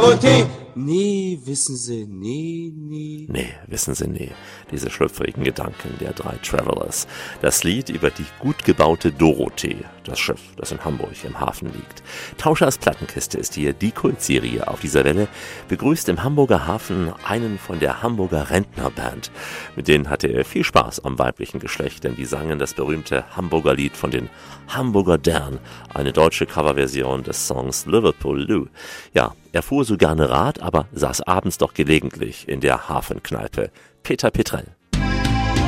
Dorothee. Nee, wissen Sie, nee. Nee, wissen Sie, nee. Diese schlüpfrigen Gedanken der drei Travelers. Das Lied über die gut gebaute Dorothee. Das Schiff, das in Hamburg im Hafen liegt. Tauschers Plattenkiste ist hier die Kultserie auf dieser Welle. Begrüßt im Hamburger Hafen einen von der Hamburger Rentnerband. Mit denen hatte er viel Spaß am weiblichen Geschlecht, denn die sangen das berühmte Hamburger Lied von den Hamburger Dern. Eine deutsche Coverversion des Songs Liverpool Lou. Ja, er fuhr so gerne Rad, aber saß abends doch gelegentlich in der Hafenkneipe. Peter Petrell.